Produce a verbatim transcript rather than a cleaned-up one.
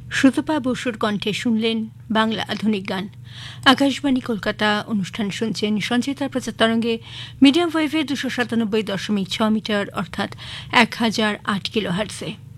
শ্রুতপা বসুর কণ্ঠে শুনলেন বাংলা আধুনিক গান। আকাশবাণী কলকাতা অনুষ্ঠান শুনছেন সঞ্চিতার প্রচার তরঙ্গে মিডিয়াম ওয়েভে দুশো সাতানব্বই দশমিক ছ মিটার অর্থাৎ এক হাজার আট কিলো হার্টসে।